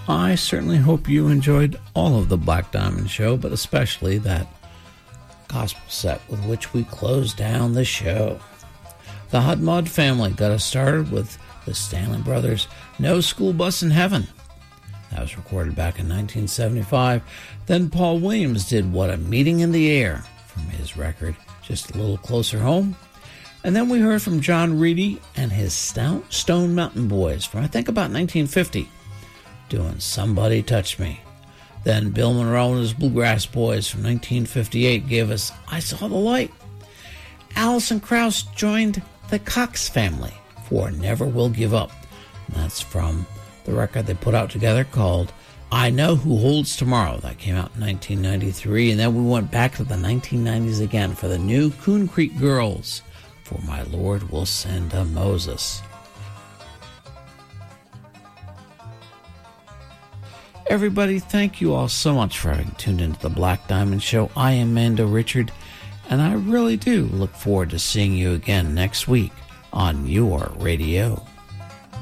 I certainly hope you enjoyed all of the Black Diamond Show, but especially that gospel set with which we closed down the show. The Hot Mod Family got us started with the Stanley Brothers' No School Bus in Heaven. That was recorded back in 1975. Then Paul Williams did What a Meeting in the Air from his record Just a Little Closer Home. And then we heard from John Reedy and his Stone Mountain Boys from I think about 1950 doing Somebody Touch Me. Then Bill Monroe and his Bluegrass Boys from 1958 gave us I Saw the Light. Alison Krauss joined the Cox Family for Never Will Give Up. And that's from the record they put out together called I Know Who Holds Tomorrow. That came out in 1993. And then we went back to the 1990s again for the new Coon Creek Girls for My Lord Will Send a Moses. Everybody, thank you all so much for having tuned into the Black Diamond Show. I am Mando Richard, and I really do look forward to seeing you again next week on your radio.